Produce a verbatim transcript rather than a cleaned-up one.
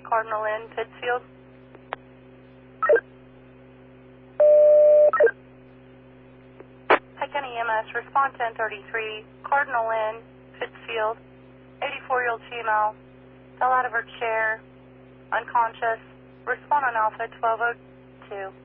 Cardinal Inn, Pittsfield. Hi, County E M S, respond ten thirty-three, Cardinal Inn, Pittsfield. eighty-four-year-old female, fell out of her chair, unconscious. Respond on Alpha twelve oh two.